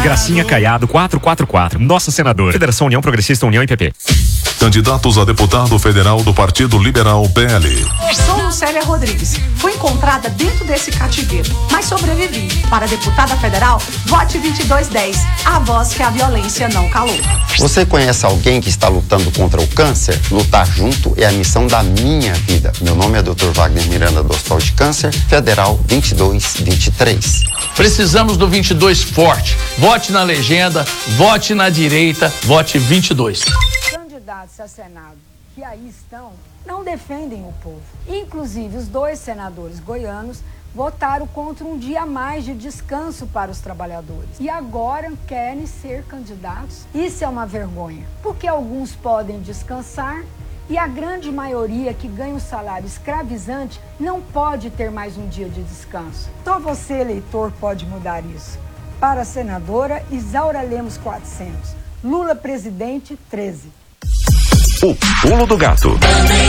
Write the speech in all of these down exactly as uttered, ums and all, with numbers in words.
Gracinha Caiado quatrocentos e quarenta e quatro. Nossa senadora. Federação União Progressista União e P P. Candidatos a deputado federal do Partido Liberal P L. Sou Célia Rodrigues. Fui encontrada dentro desse cativeiro, mas sobrevivi. Para deputada federal, vote vinte e dois dez. A voz que a violência não calou. Você conhece alguém que está lutando contra o câncer? Lutar junto é a missão da minha vida. Meu nome é doutor Wagner Miranda do Hospital de Câncer, Federal vinte e dois vinte e três. Precisamos do vinte e dois forte. Vote na legenda, vote na direita, vote vinte e dois. Candidatos a Senado que aí estão não defendem o povo. Inclusive, os dois senadores goianos votaram contra um dia a mais de descanso para os trabalhadores. E agora querem ser candidatos. Isso é uma vergonha, porque alguns podem descansar e a grande maioria que ganha um salário escravizante não pode ter mais um dia de descanso. Só você, eleitor, pode mudar isso. Para a senadora Isaura Lemos quatrocentos. Lula presidente treze. O Pulo do Gato.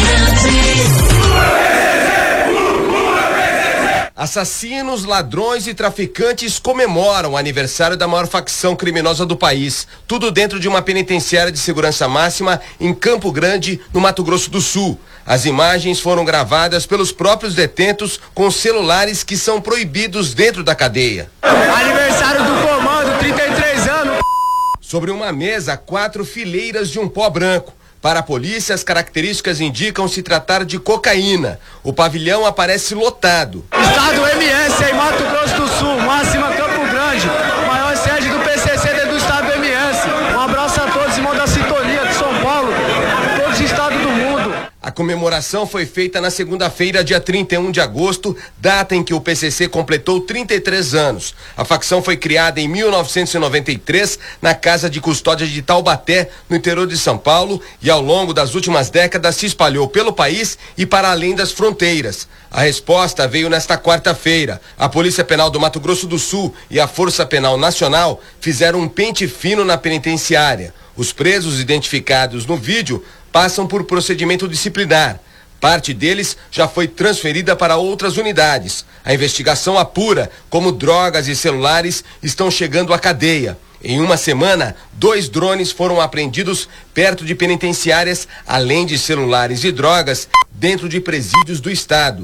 Assassinos, ladrões e traficantes comemoram o aniversário da maior facção criminosa do país. Tudo dentro de uma penitenciária de segurança máxima em Campo Grande, no Mato Grosso do Sul. As imagens foram gravadas pelos próprios detentos com celulares que são proibidos dentro da cadeia. Aniversário do comando, trinta e três anos. Sobre uma mesa, quatro fileiras de um pó branco. Para a polícia, as características indicam se tratar de cocaína. O pavilhão aparece lotado. Estado M S em Mato Grosso do Sul, máxima Campo Grande, maior sede do P C C dentro do estado do M S. Um abraço a todos, irmãos da sintonia de São Paulo, todos os estados do mundo. A comemoração foi feita na segunda-feira, dia trinta e um de agosto, data em que o P C C completou trinta e três anos. A facção foi criada em mil novecentos e noventa e três na Casa de Custódia de Taubaté, no interior de São Paulo, e ao longo das últimas décadas se espalhou pelo país e para além das fronteiras. A resposta veio nesta quarta-feira. A Polícia Penal do Mato Grosso do Sul e a Força Penal Nacional fizeram um pente fino na penitenciária. Os presos identificados no vídeo passam por procedimento disciplinar. Parte deles já foi transferida para outras unidades. A investigação apura como drogas e celulares estão chegando à cadeia. Em uma semana, dois drones foram apreendidos perto de penitenciárias, além de celulares e drogas dentro de presídios do estado.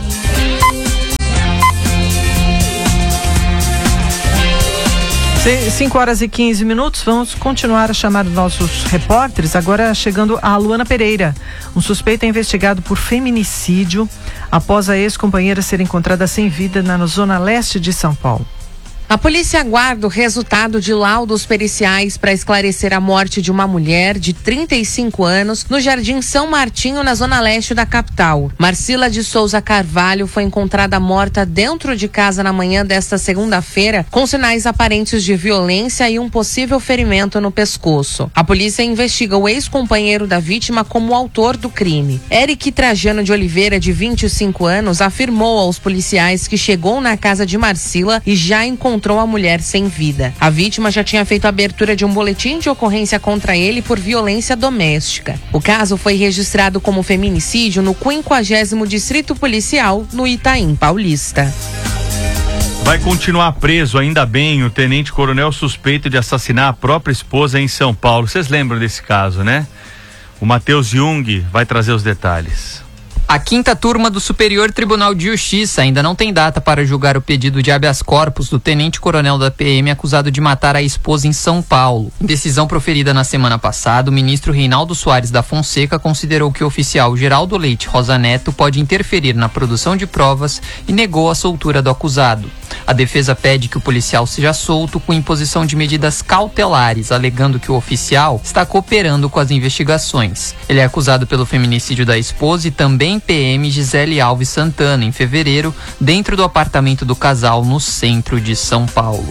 cinco horas e quinze minutos, vamos continuar a chamar nossos repórteres, agora chegando a Luana Pereira. Um suspeito é investigado por feminicídio após a ex-companheira ser encontrada sem vida na zona leste de São Paulo. A polícia aguarda o resultado de laudos periciais para esclarecer a morte de uma mulher de trinta e cinco anos no Jardim São Martinho, na zona leste da capital. Marcila de Souza Carvalho foi encontrada morta dentro de casa na manhã desta segunda-feira, com sinais aparentes de violência e um possível ferimento no pescoço. A polícia investiga o ex-companheiro da vítima como o autor do crime. Eric Trajano de Oliveira, de vinte e cinco anos, afirmou aos policiais que chegou na casa de Marcila e já encontrou encontrou a mulher sem vida. A vítima já tinha feito a abertura de um boletim de ocorrência contra ele por violência doméstica. O caso foi registrado como feminicídio no quinquagésimo Distrito Policial, no Itaim Paulista. Vai continuar preso, ainda bem, o tenente-coronel suspeito de assassinar a própria esposa em São Paulo. Vocês lembram desse caso, né? O Matheus Jung vai trazer os detalhes. A quinta turma do Superior Tribunal de Justiça ainda não tem data para julgar o pedido de habeas corpus do tenente-coronel da P M acusado de matar a esposa em São Paulo. Em decisão proferida na semana passada, o ministro Reinaldo Soares da Fonseca considerou que o oficial Geraldo Leite Rosa Neto pode interferir na produção de provas e negou a soltura do acusado. A defesa pede que o policial seja solto com imposição de medidas cautelares, alegando que o oficial está cooperando com as investigações. Ele é acusado pelo feminicídio da esposa e também P M Gisele Alves Santana, em fevereiro, dentro do apartamento do casal no centro de São Paulo.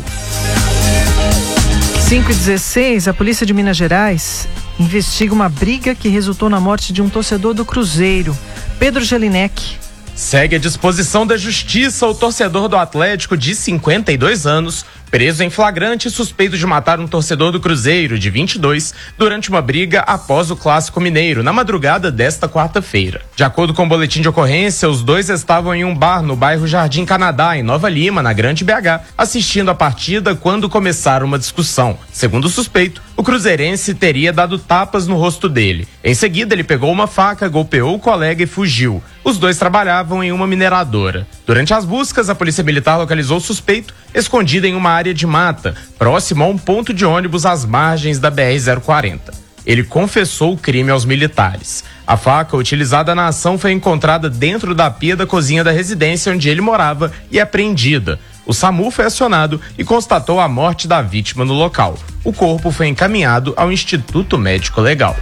cinco e dezesseis, a polícia de Minas Gerais investiga uma briga que resultou na morte de um torcedor do Cruzeiro, Pedro Jelinek. Segue à disposição da justiça o torcedor do Atlético de cinquenta e dois anos, preso em flagrante suspeito de matar um torcedor do Cruzeiro, de vinte e dois, durante uma briga após o Clássico Mineiro, na madrugada desta quarta-feira. De acordo com o boletim de ocorrência, os dois estavam em um bar no bairro Jardim Canadá, em Nova Lima, na Grande B H, assistindo a partida quando começaram uma discussão. Segundo o suspeito, o cruzeirense teria dado tapas no rosto dele. Em seguida, ele pegou uma faca, golpeou o colega e fugiu. Os dois trabalhavam em uma mineradora. Durante as buscas, a polícia militar localizou o suspeito escondido em uma área de mata, próximo a um ponto de ônibus às margens da B R zero quarenta. Ele confessou o crime aos militares. A faca utilizada na ação foi encontrada dentro da pia da cozinha da residência onde ele morava e apreendida. O SAMU foi acionado e constatou a morte da vítima no local. O corpo foi encaminhado ao Instituto Médico Legal.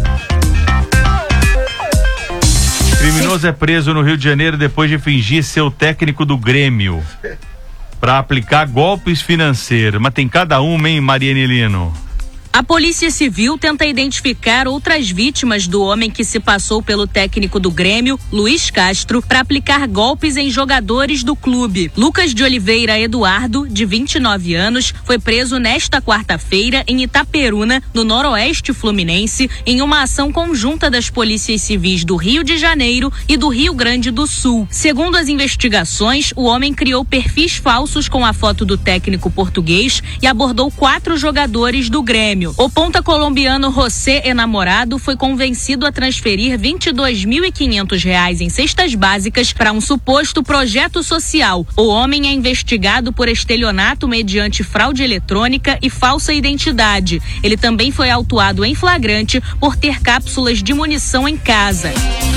Criminoso é preso no Rio de Janeiro depois de fingir ser o técnico do Grêmio para aplicar golpes financeiros. Mas tem cada uma, hein, Mariane Lino? A Polícia Civil tenta identificar outras vítimas do homem que se passou pelo técnico do Grêmio, Luiz Castro, para aplicar golpes em jogadores do clube. Lucas de Oliveira Eduardo, de vinte e nove anos, foi preso nesta quarta-feira em Itaperuna, no noroeste fluminense, em uma ação conjunta das polícias civis do Rio de Janeiro e do Rio Grande do Sul. Segundo as investigações, o homem criou perfis falsos com a foto do técnico português e abordou quatro jogadores do Grêmio. O ponta colombiano José Enamorado foi convencido a transferir vinte e dois mil e quinhentos reais em cestas básicas para um suposto projeto social. O homem é investigado por estelionato mediante fraude eletrônica e falsa identidade. Ele também foi autuado em flagrante por ter cápsulas de munição em casa.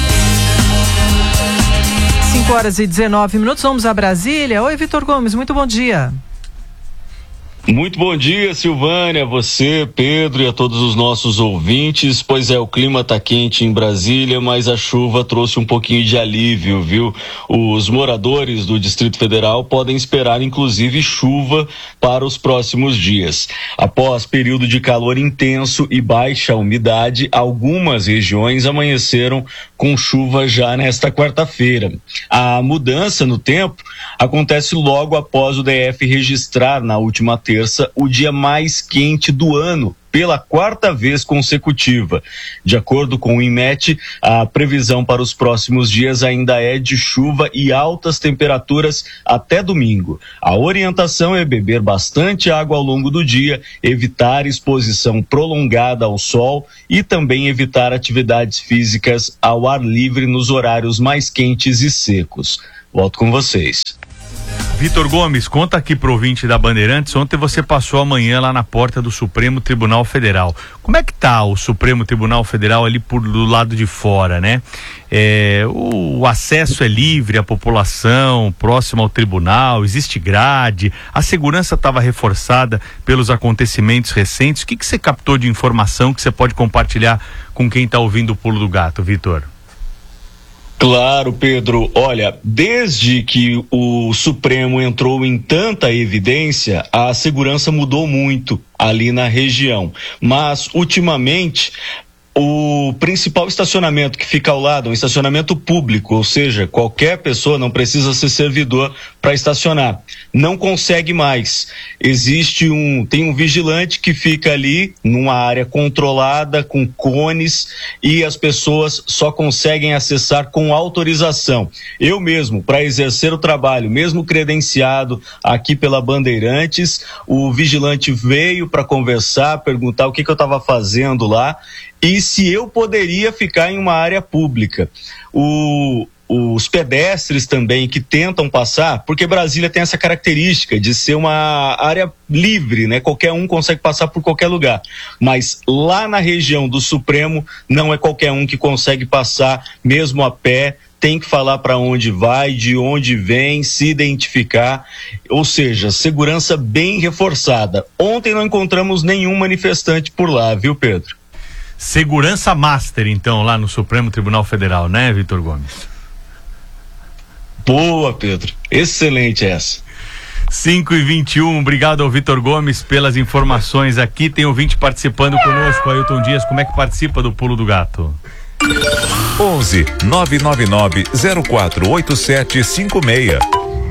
cinco horas e dezenove minutos, vamos a Brasília. Oi, Vitor Gomes, muito bom dia. Muito bom dia, Silvânia, você, Pedro e a todos os nossos ouvintes. Pois é, o clima tá quente em Brasília, mas a chuva trouxe um pouquinho de alívio, viu? Os moradores do Distrito Federal podem esperar, inclusive, chuva para os próximos dias. Após período de calor intenso e baixa umidade, algumas regiões amanheceram com chuva já nesta quarta-feira. A mudança no tempo acontece logo após o D F registrar na última terça o dia mais quente do ano, pela quarta vez consecutiva. De acordo com o INMET, a previsão para os próximos dias ainda é de chuva e altas temperaturas até domingo. A orientação é beber bastante água ao longo do dia, evitar exposição prolongada ao sol e também evitar atividades físicas ao ar livre nos horários mais quentes e secos. Volto com vocês. Vitor Gomes, conta aqui pro ouvinte da Bandeirantes, ontem você passou a manhã lá na porta do Supremo Tribunal Federal. Como é que tá o Supremo Tribunal Federal ali por, do lado de fora, né? É, o, o acesso é livre à população, próximo ao tribunal, existe grade, a segurança estava reforçada pelos acontecimentos recentes. O que que você captou de informação que você pode compartilhar com quem está ouvindo o Pulo do Gato, Vitor? Claro, Pedro. Olha, desde que o Supremo entrou em tanta evidência, a segurança mudou muito ali na região. Mas, ultimamente, o principal estacionamento que fica ao lado, um estacionamento público, ou seja, qualquer pessoa não precisa ser servidor para estacionar, não consegue mais. Existe um, tem um vigilante que fica ali numa área controlada com cones e as pessoas só conseguem acessar com autorização. Eu mesmo, para exercer o trabalho, mesmo credenciado aqui pela Bandeirantes, o vigilante veio para conversar, perguntar o que que eu estava fazendo lá e se eu poderia ficar em uma área pública. O, os pedestres também que tentam passar, porque Brasília tem essa característica de ser uma área livre, né? Qualquer um consegue passar por qualquer lugar. Mas lá na região do Supremo, não é qualquer um que consegue passar, mesmo a pé. Tem que falar para onde vai, de onde vem, se identificar, ou seja, segurança bem reforçada. Ontem não encontramos nenhum manifestante por lá, viu, Pedro? Segurança master, então, lá no Supremo Tribunal Federal, né, Vitor Gomes? Boa, Pedro. Excelente essa. cinco e vinte e um, obrigado ao Vitor Gomes pelas informações aqui. Tem ouvinte participando conosco, Ailton Dias. Como é que participa do Pulo do Gato? onze nove nove nove zero quatro oito sete cinco seis.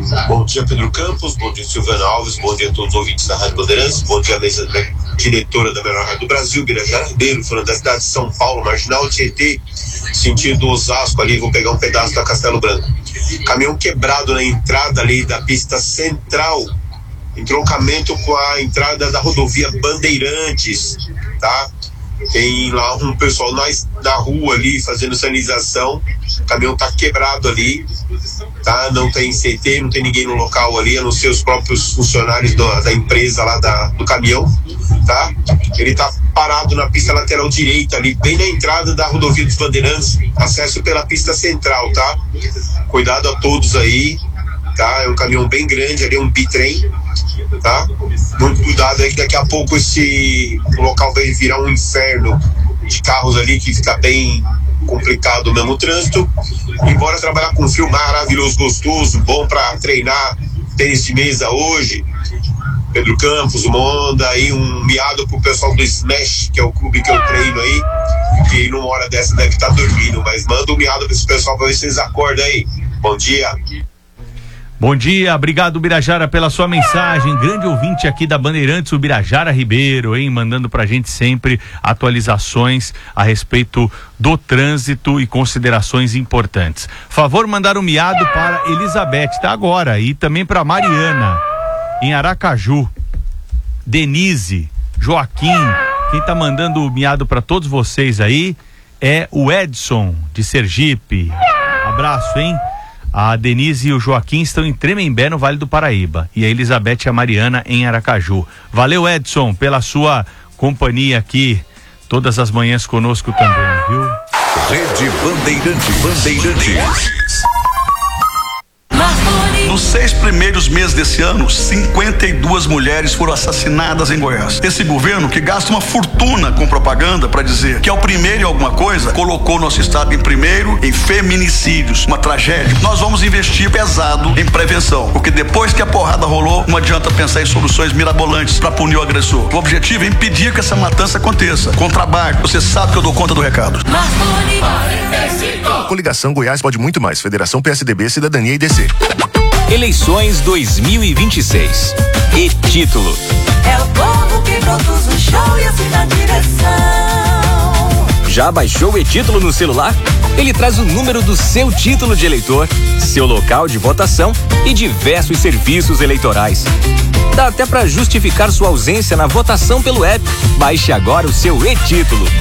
Bom dia, Pedro Campos, bom dia, Silvana Alves, bom dia a todos os ouvintes da Rádio Bandeirantes, bom dia a mesa da diretora da melhor rádio do Brasil, Birajara Ribeiro, falando da cidade de São Paulo, Marginal Tietê, sentido Osasco ali, vou pegar um pedaço da Castelo Branco. Caminhão quebrado na entrada ali da pista central, entroncamento com a entrada da rodovia Bandeirantes, tá? Tem lá um pessoal na, na rua ali fazendo sinalização, o caminhão tá quebrado ali, tá? Não tem C T, não tem ninguém no local ali, a não ser os próprios funcionários do, da empresa lá da, do caminhão, tá? Ele tá parado na pista lateral direita ali, bem na entrada da rodovia dos Bandeirantes, acesso pela pista central, tá? Cuidado a todos aí, tá? É um caminhão bem grande ali, um bitrem, tá? Muito cuidado aí que daqui a pouco esse local vai virar um inferno de carros ali, que fica bem complicado mesmo o trânsito. E bora trabalhar com um frio maravilhoso, gostoso, bom pra treinar tênis de mesa hoje. Pedro Campos, uma onda aí, um miado pro pessoal do Smash, que é o clube que eu treino aí, que numa hora dessa deve estar dormindo, mas manda um miado pra esse pessoal pra ver se eles acordam aí. Bom dia. Bom dia, obrigado Birajara pela sua mensagem, grande ouvinte aqui da Bandeirantes, o Birajara Ribeiro, hein, mandando pra gente sempre atualizações a respeito do trânsito e considerações importantes. Favor mandar um miado para Elizabeth, tá agora, e também para Mariana, em Aracaju, Denise, Joaquim, quem tá mandando o miado para todos vocês aí é o Edson, de Sergipe. Abraço, hein? A Denise e o Joaquim estão em Tremembé, no Vale do Paraíba, e a Elizabeth e a Mariana em Aracaju. Valeu, Edson, pela sua companhia aqui todas as manhãs conosco também, viu? Rede Bandeirantes. Bandeirantes. Nos seis primeiros meses desse ano, cinquenta e duas mulheres foram assassinadas em Goiás. Esse governo, que gasta uma fortuna com propaganda para dizer que é o primeiro em alguma coisa, colocou nosso estado em primeiro em feminicídios, uma tragédia. Nós vamos investir pesado em prevenção, porque depois que a porrada rolou, não adianta pensar em soluções mirabolantes para punir o agressor. O objetivo é impedir que essa matança aconteça. Com trabalho, você sabe que eu dou conta do recado. Coligação Goiás pode muito mais. Federação P S D B, Cidadania e D C. Eleições dois mil e vinte e seis. E título. É o povo que produz o show e assina a direção. Já baixou o e-título no celular? Ele traz o número do seu título de eleitor, seu local de votação e diversos serviços eleitorais. Dá até para justificar sua ausência na votação pelo app. Baixe agora o seu e-título.